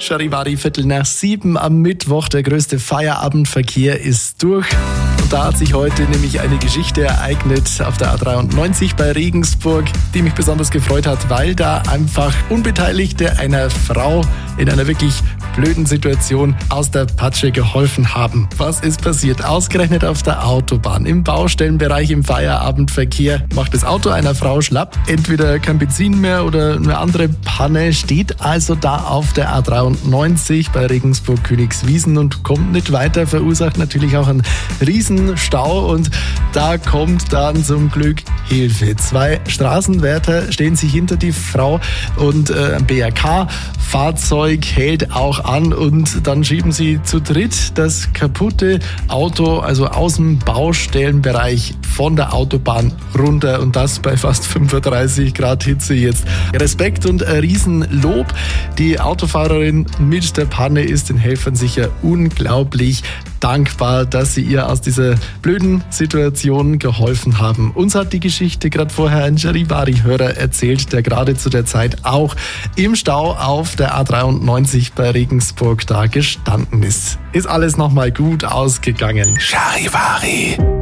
Charivari, 6:15 am Mittwoch. Der größte Feierabendverkehr ist durch. Und da hat sich heute nämlich eine Geschichte ereignet auf der A93 bei Regensburg, die mich besonders gefreut hat, weil da einfach Unbeteiligte einer Frau in einer wirklich blöden Situation aus der Patsche geholfen haben. Was ist passiert? Ausgerechnet auf der Autobahn, im Baustellenbereich, im Feierabendverkehr macht das Auto einer Frau schlapp. Entweder kein Benzin mehr oder eine andere Panne, steht also da auf der A93 bei Regensburg-Königswiesen und kommt nicht weiter, verursacht natürlich auch einen Riesenstau und da kommt dann zum Glück Hilfe. 2 Straßenwärter stehen sich hinter die Frau und ein BRK-Fahrzeug hält auch an und dann schieben sie zu dritt das kaputte Auto, also aus dem Baustellenbereich von der Autobahn runter und das bei fast 35 Grad Hitze jetzt. Respekt und ein Riesenlob. Die Autofahrerin mit der Panne ist den Helfern sicher unglaublich dankbar, dass sie ihr aus dieser blöden Situation geholfen haben. Uns hat die Geschichte gerade vorher ein Charivari-Hörer erzählt, der gerade zu der Zeit auch im Stau auf der A93 bei Regensburg da gestanden ist. Ist alles nochmal gut ausgegangen. Charivari.